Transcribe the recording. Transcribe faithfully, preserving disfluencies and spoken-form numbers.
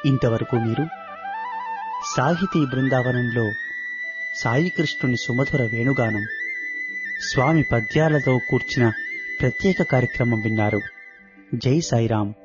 ఇంతవరకు మీరు సాహితీ బృందావనంలో సాయికృష్ణుని సుమధుర వేణుగానం, స్వామి పద్యాలతో కూర్చిన ప్రత్యేక కార్యక్రమం విన్నారు. జై సాయిరాం.